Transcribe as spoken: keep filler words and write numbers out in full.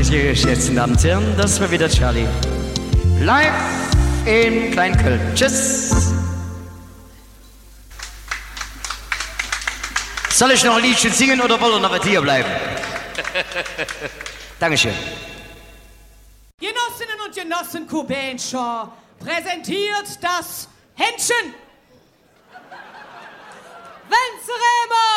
Meine geschätzten Damen und Herren, das war wieder Charlie. Live in Kleinköln. Tschüss. Soll ich noch ein Liedchen singen oder wollen wir noch hier bleiben? Dankeschön. Genossinnen und Genossen Kubenscher präsentiert das Händchen. Wenzerema!